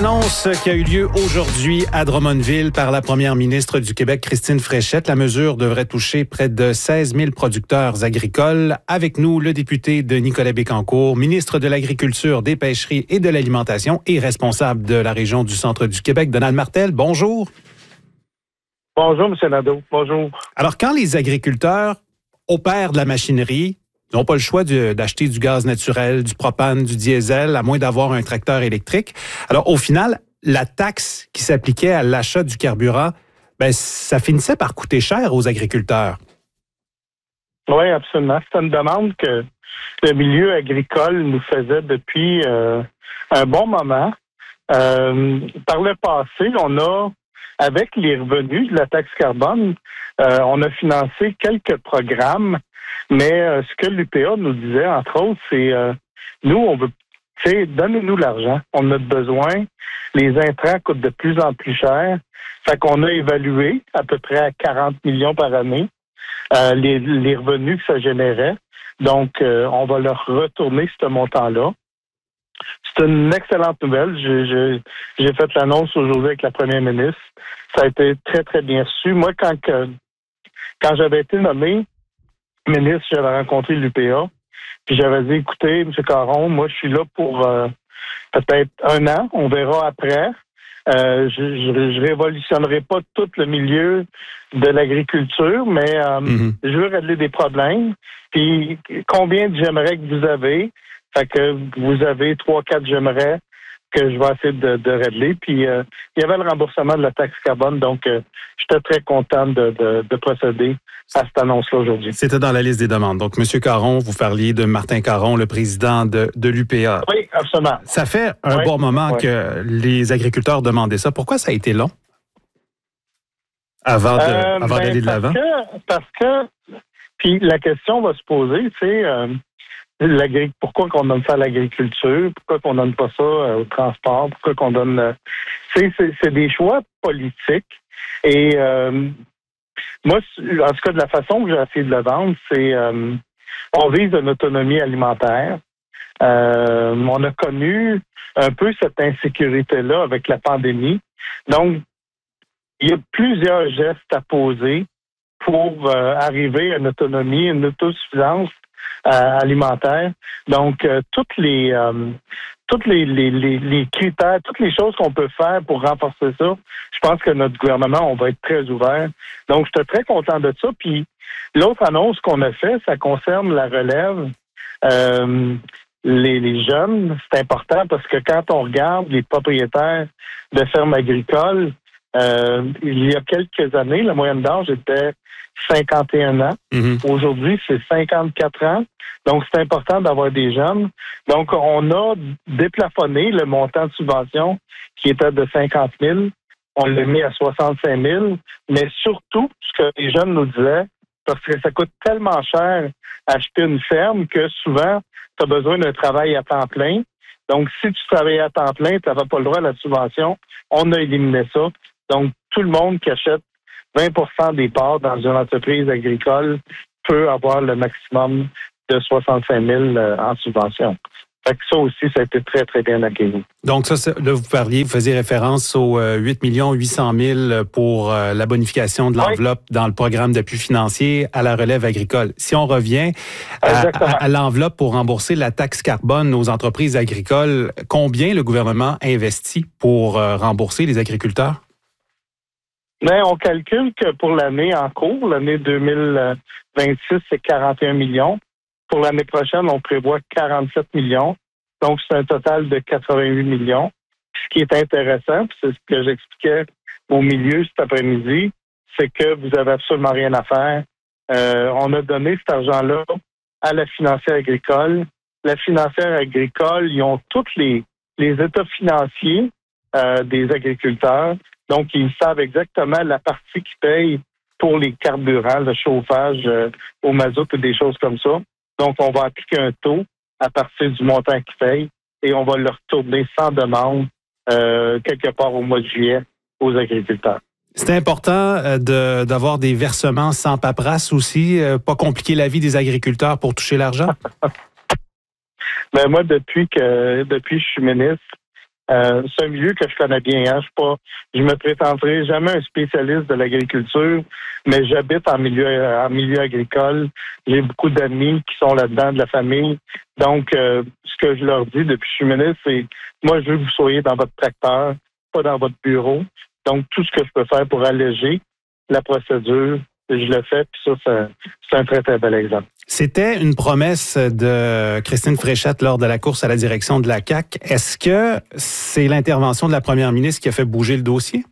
Annonce qui a eu lieu aujourd'hui à Drummondville par la première ministre du Québec, Christine Fréchette. La mesure devrait toucher près de 16 000 producteurs agricoles. Avec nous, le député de Nicolet-Bécancour, ministre de l'Agriculture, des Pêcheries et de l'Alimentation et responsable de la région du centre du Québec, Donald Martel. Bonjour. Bonjour, M. Nadeau. Bonjour. Alors, quand les agriculteurs opèrent de la machinerie, ils n'ont pas le choix d'acheter du gaz naturel, du propane, du diesel, à moins d'avoir un tracteur électrique. Alors, au final, la taxe qui s'appliquait à l'achat du carburant, ça finissait par coûter cher aux agriculteurs. Oui, absolument. C'est une demande que le milieu agricole nous faisait depuis un bon moment. Par le passé, on a, avec les revenus de la taxe carbone, on a financé quelques programmes. Mais ce que l'UPA nous disait, entre autres, c'est nous, on veut, donnez-nous l'argent. On a besoin. Les intrants coûtent de plus en plus cher. Fait qu'on a évalué à peu près à 40 millions par année les revenus que ça générait. Donc, on va leur retourner ce montant-là. C'est une excellente nouvelle. J'ai fait l'annonce aujourd'hui avec la première ministre. Ça a été très, très bien reçu. Moi, quand j'avais été nommé ministre, j'avais rencontré l'UPA, puis j'avais dit, écoutez, M. Caron, moi, je suis là pour peut-être un an, on verra après. Je révolutionnerai pas tout le milieu de l'agriculture, mais je veux régler des problèmes. Puis, combien de j'aimerais que vous avez? Fait que vous avez 3-4 j'aimerais que je vais essayer de régler. Puis, il y avait le remboursement de la taxe carbone, donc j'étais très content de procéder à cette annonce-là aujourd'hui. C'était dans la liste des demandes. Donc, M. Caron, vous parliez de Martin Caron, le président de l'UPA. Oui, absolument. Ça fait un bon moment que les agriculteurs demandaient ça. Pourquoi ça a été long avant d'aller de l'avant? Parce que, puis la question va se poser, c'est pourquoi qu'on donne ça à l'agriculture? Pourquoi qu'on donne pas ça au transport? Pourquoi qu'on donne... c'est des choix politiques. Et moi, en tout cas, de la façon que j'ai essayé de le vendre, c'est on vise une autonomie alimentaire. On a connu un peu cette insécurité-là avec la pandémie. Donc, il y a plusieurs gestes à poser pour arriver à une autonomie, une autosuffisance alimentaire. Donc, toutes les critères, toutes les choses qu'on peut faire pour renforcer ça, je pense que notre gouvernement, on va être très ouvert. Donc, j'étais très content de ça. Puis, l'autre annonce qu'on a fait, ça concerne la relève. Les jeunes, c'est important parce que quand on regarde les propriétaires de fermes agricoles, il y a quelques années, la moyenne d'âge était 51 ans. Aujourd'hui, c'est 54 ans. Donc, c'est important d'avoir des jeunes. Donc, on a déplafonné le montant de subvention qui était de 50 000. On l'a mis à 65 000. Mais surtout, ce que les jeunes nous disaient, parce que ça coûte tellement cher acheter une ferme que souvent, tu as besoin d'un travail à temps plein. Donc, si tu travailles à temps plein, tu n'avais pas le droit à la subvention. On a éliminé ça. Donc, tout le monde qui achète 20% des parts dans une entreprise agricole peut avoir le maximum de 65 000 en subvention. Fait que ça aussi, ça a été très, très bien accueilli. Donc, ça, là, vous faisiez référence aux 8 800 000 pour la bonification de l'enveloppe dans le programme d'appui financier à la relève agricole. Si on revient à l'enveloppe pour rembourser la taxe carbone aux entreprises agricoles, combien le gouvernement investit pour rembourser les agriculteurs? Mais on calcule que pour l'année en cours, l'année 2026, c'est 41 millions. Pour l'année prochaine, on prévoit 47 millions. Donc, c'est un total de 88 millions. Ce qui est intéressant, c'est ce que j'expliquais au milieu cet après-midi, c'est que vous avez absolument rien à faire. On a donné cet argent-là à la financière agricole. La financière agricole, ils ont tous les états financiers des agriculteurs. Donc, ils savent exactement la partie qui paye pour les carburants, le chauffage au mazout et des choses comme ça. Donc, on va appliquer un taux à partir du montant qu'ils payent et on va le retourner sans demande quelque part au mois de juillet aux agriculteurs. C'est important d'avoir des versements sans paperasse aussi, pas compliquer la vie des agriculteurs pour toucher l'argent? Ben moi, depuis que je suis ministre, c'est un milieu que je connais bien. Hein. Je me prétendrai jamais un spécialiste de l'agriculture, mais j'habite en milieu agricole. J'ai beaucoup d'amis qui sont là-dedans, de la famille. Donc, ce que je leur dis depuis que je suis ministre, c'est moi, je veux que vous soyez dans votre tracteur, pas dans votre bureau. Donc, tout ce que je peux faire pour alléger la procédure, je le fais, puis ça, c'est un très, très bel exemple. C'était une promesse de Christine Fréchette lors de la course à la direction de la CAQ. Est-ce que c'est l'intervention de la première ministre qui a fait bouger le dossier?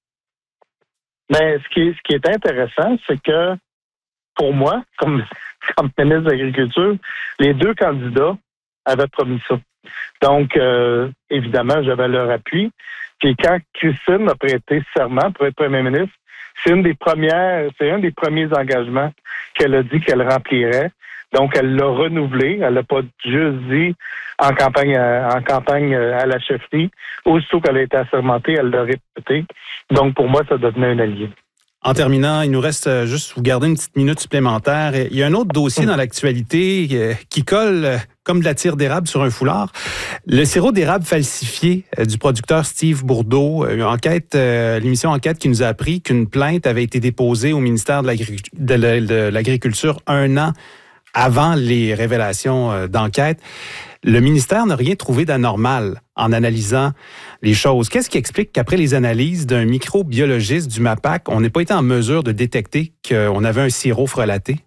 Mais ce qui est intéressant, c'est que pour moi, comme ministre de l'Agriculture, les deux candidats avaient promis ça. Donc, évidemment, j'avais leur appui. Puis quand Christine a prêté serment pour être premier ministre, c'est un des premiers engagements qu'elle a dit qu'elle remplirait. Donc, elle l'a renouvelé. Elle l'a pas juste dit en campagne à la chefferie. Aussitôt qu'elle a été assermentée, elle l'a répété. Donc, pour moi, ça devenait un allié. En terminant, il nous reste juste, vous gardez une petite minute supplémentaire. Il y a un autre dossier dans l'actualité qui colle comme de la tire d'érable sur un foulard. Le sirop d'érable falsifié du producteur Steve Bourdeau. L'émission Enquête qui nous a appris qu'une plainte avait été déposée au ministère de l'Agriculture 1 an avant les révélations d'enquête. Le ministère n'a rien trouvé d'anormal en analysant les choses. Qu'est-ce qui explique qu'après les analyses d'un microbiologiste du MAPAC, on n'ait pas été en mesure de détecter qu'on avait un sirop frelaté?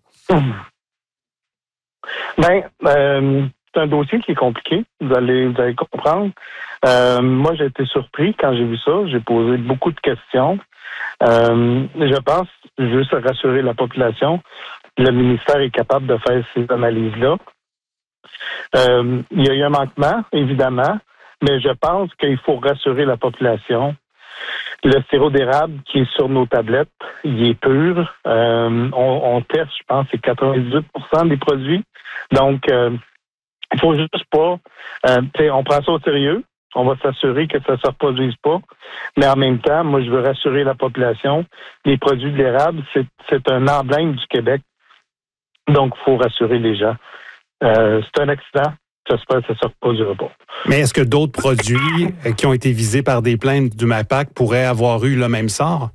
C'est un dossier qui est compliqué, vous allez comprendre. Moi, j'ai été surpris quand j'ai vu ça. J'ai posé beaucoup de questions. Je pense, juste rassurer la population, le ministère est capable de faire ces analyses-là. Il y a eu un manquement, évidemment, mais je pense qu'il faut rassurer la population. Le sirop d'érable qui est sur nos tablettes, il est pur. On teste, je pense, c'est 98% des produits. Donc, il faut juste pas... on prend ça au sérieux. On va s'assurer que ça ne se reproduise pas. Mais en même temps, moi, je veux rassurer la population. Les produits de l'érable, c'est un emblème du Québec. Donc, il faut rassurer les gens. C'est un accident. J'espère que ça ne se reproduira pas. Mais est-ce que d'autres produits qui ont été visés par des plaintes du MAPAC pourraient avoir eu le même sort?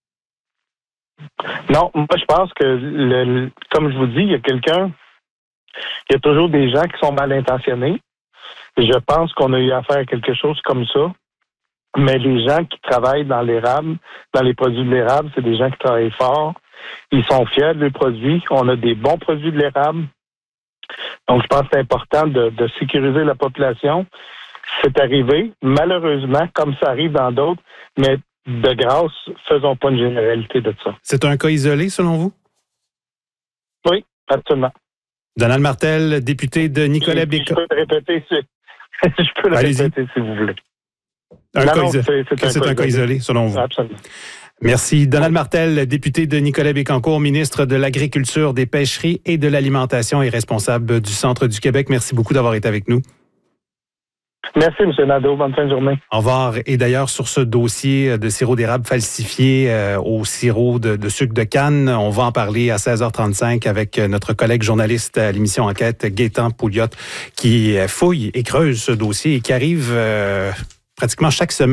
Non, moi, je pense que, comme je vous dis, il y a toujours des gens qui sont mal intentionnés. Je pense qu'on a eu affaire à quelque chose comme ça. Mais les gens qui travaillent dans l'érable, dans les produits de l'érable, c'est des gens qui travaillent fort. Ils sont fiers de leurs produits. On a des bons produits de l'érable. Donc, je pense que c'est important de sécuriser la population. C'est arrivé, malheureusement, comme ça arrive dans d'autres, mais de grâce, faisons pas une généralité de ça. C'est un cas isolé, selon vous? Oui, absolument. Donald Martel, député de Nicolet-Bécancour. Je peux le répéter, si vous voulez. C'est un cas isolé, selon vous? Absolument. Merci. Donald Martel, député de Nicolet-Bécancour, ministre de l'Agriculture, des Pêcheries et de l'Alimentation et responsable du Centre du Québec. Merci beaucoup d'avoir été avec nous. Merci, M. Nadeau. Bonne fin de journée. Au revoir. Et d'ailleurs, sur ce dossier de sirop d'érable falsifié au sirop de sucre de canne, on va en parler à 16h35 avec notre collègue journaliste à l'émission Enquête, Gaétan Pouliot, qui fouille et creuse ce dossier et qui arrive pratiquement chaque semaine